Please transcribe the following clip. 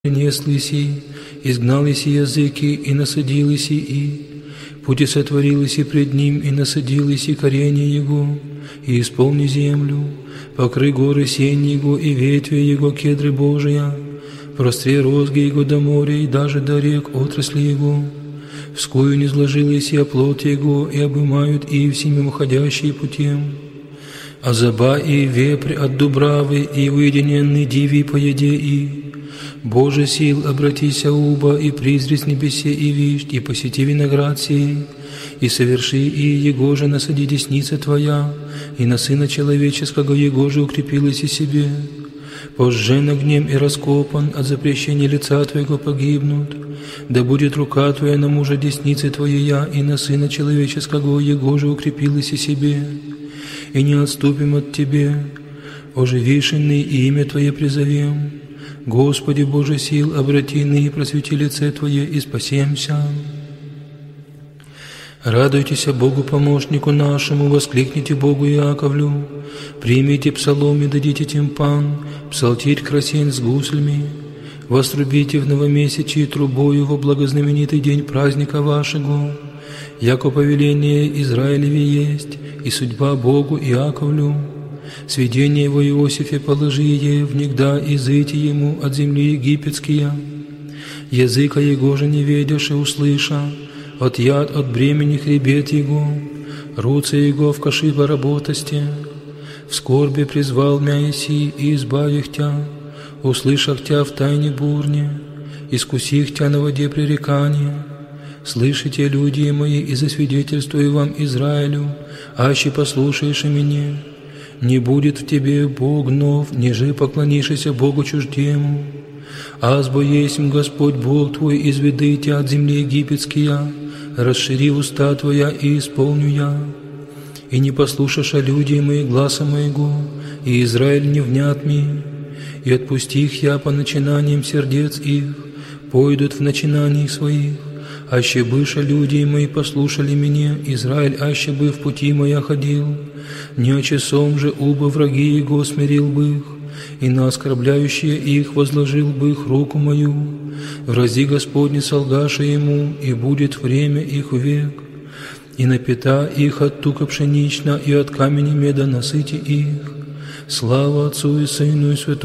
принеслися, изгналися языки, и насадилися и, пути сотворилися пред ним, и насадилися коренья его, и исполни землю, покры горы сень его, и ветви его кедры Божия, простре розги его до моря, и даже до рек отрасли его, вскую не сложилась и плоть его, и обымают и всеми уходящие путем. А заба и вепрь от дубравы, и уединенный диви по еде и, Боже сил, обратися уба, и призри с небесе, и вишь, и посети виноград сей, и соверши, и его же насади десница Твоя, и на Сына Человеческого его же укрепилась и себе. Пожжен огнем и раскопан, от запрещения лица Твоего погибнут, да будет рука Твоя на мужа десницы Твоя, и на Сына Человеческого его же укрепилась и себе. И не отступим от Тебе, оживишенный, и имя Твое призовем. Господи Боже сил, обрати ныне просвети лице Твое, и спасемся. Радуйтесь Богу помощнику нашему, воскликните Богу Иаковлю, примите псалом и дадите тимпан, псалтирь красень с гуслями, вострубите в новомесячие трубою во благознаменитый день праздника вашего, яко повеление Израилеве есть, и судьба Богу Иаковлю. Сведение его Иосифе положи е, внегда изыти ему от земли египетские. Языка его же не ведешь и услыша, от яд от бремени хребет его, руцы его в каши поработости. В скорби призвал мя еси и избавих тя, услышах тя в тайне бурне, искусих тя на воде пререкания. Слышите, люди мои, и засвидетельствую вам Израилю, аще послушаешь мне. Не будет в тебе Бог нов, ниже поклонишься Богу чуждему. Азбо есмь Господь Бог твой, изведи тебя от земли египетския, расшири уста твоя и исполню я. И не послушаша люди мои гласа моего, и Израиль не внят ми, и отпусти их я по начинаниям сердец их, пойдут в начинаниях своих. Аще быша люди мои послушали меня, Израиль, аще бы в пути моя ходил, не о часом же уба враги его смирил бы их, и на оскорбляющие их возложил бы их руку мою. Врази Господне солгаша ему, и будет время их век, и напита их от тука пшенична, и от камени меда насыти их. Слава Отцу и Сыну и Святому